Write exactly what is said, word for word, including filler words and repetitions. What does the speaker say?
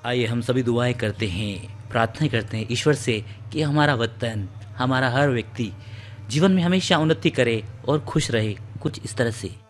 आइए हम सभी दुआएं करते हैं, प्रार्थना करते हैं ईश्वर से कि हमारा वतन, हमारा हर व्यक्ति जीवन में हमेशा उन्नति करे और खुश रहे, कुछ इस तरह से।